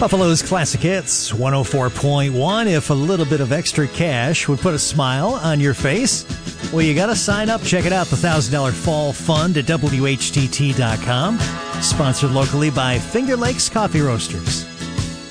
Buffalo's Classic Hits, 104.1. If a little bit of extra cash would put a smile on your face, well, you got to sign up. Check it out, the $1,000 Fall Fund at WHTT.com. Sponsored locally by Finger Lakes Coffee Roasters.